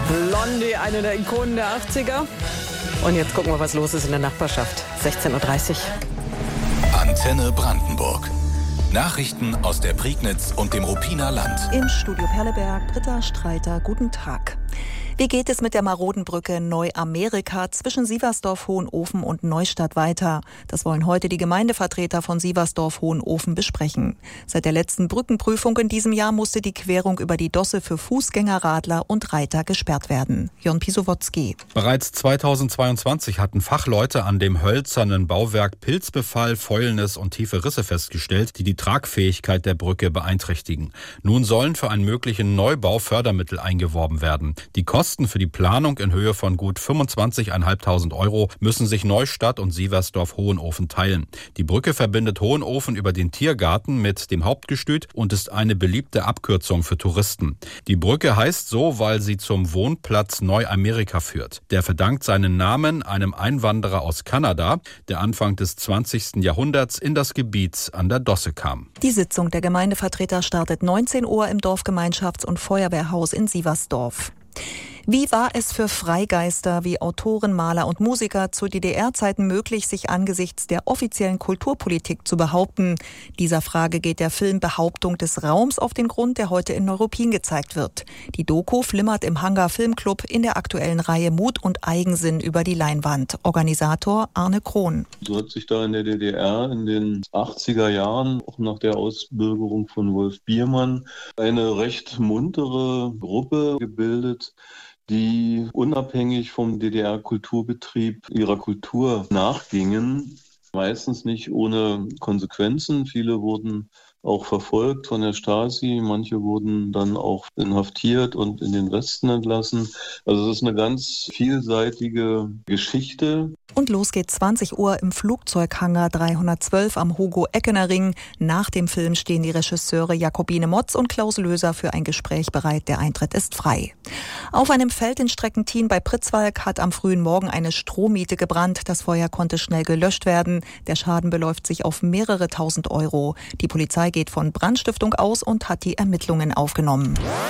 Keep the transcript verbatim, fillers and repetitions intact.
Blondie, eine der Ikonen der achtziger. Und jetzt gucken wir, was los ist in der Nachbarschaft. sechzehn Uhr dreißig. Antenne Brandenburg. Nachrichten aus der Prignitz und dem Ruppiner Land. Im Studio Perleberg, Britta Streiter, guten Tag. Wie geht es mit der maroden Brücke Neuamerika zwischen Sieversdorf-Hohenofen und Neustadt weiter? Das wollen heute die Gemeindevertreter von Sieversdorf-Hohenofen besprechen. Seit der letzten Brückenprüfung in diesem Jahr musste die Querung über die Dosse für Fußgänger, Radler und Reiter gesperrt werden. Jon Pisowotzki. Bereits zweitausendzweiundzwanzig hatten Fachleute an dem hölzernen Bauwerk Pilzbefall, Fäulnis und tiefe Risse festgestellt, die die Tragfähigkeit der Brücke beeinträchtigen. Nun sollen für einen möglichen Neubau Fördermittel eingeworben werden. Die Kosten für die Planung in Höhe von gut fünfundzwanzigtausendfünfhundert Euro müssen sich Neustadt und Sieversdorf-Hohenofen teilen. Die Brücke verbindet Hohenofen über den Tiergarten mit dem Hauptgestüt und ist eine beliebte Abkürzung für Touristen. Die Brücke heißt so, weil sie zum Wohnplatz Neuamerika führt. Der verdankt seinen Namen einem Einwanderer aus Kanada, der Anfang des zwanzigsten Jahrhunderts in das Gebiet an der Dosse kam. Die Sitzung der Gemeindevertreter startet neunzehn Uhr im Dorfgemeinschafts- und Feuerwehrhaus in Sieversdorf. Wie war es für Freigeister wie Autoren, Maler und Musiker zu D D R-Zeiten möglich, sich angesichts der offiziellen Kulturpolitik zu behaupten? Dieser Frage geht der Film Behauptung des Raums auf den Grund, der heute in Neuruppin gezeigt wird. Die Doku flimmert im Hangar Filmclub in der aktuellen Reihe Mut und Eigensinn über die Leinwand. Organisator Arne Krohn. So hat sich da in der D D R in den achtziger Jahren, auch nach der Ausbürgerung von Wolf Biermann, eine recht muntere Gruppe gebildet, die unabhängig vom D D R-Kulturbetrieb ihrer Kultur nachgingen, meistens nicht ohne Konsequenzen. Viele wurden auch verfolgt von der Stasi, manche wurden dann auch inhaftiert und in den Westen entlassen. Also es ist eine ganz vielseitige Geschichte. Und los geht zwanzig Uhr im Flugzeughangar dreihundertzwölf am Hugo-Eckener-Ring. Nach dem Film stehen die Regisseure Jakobine Motz und Klaus Löser für ein Gespräch bereit. Der Eintritt ist frei. Auf einem Feld in Streckentin bei Pritzwalk hat am frühen Morgen eine Strohmiete gebrannt. Das Feuer konnte schnell gelöscht werden. Der Schaden beläuft sich auf mehrere tausend Euro. Die Polizei geht von Brandstiftung aus und hat die Ermittlungen aufgenommen.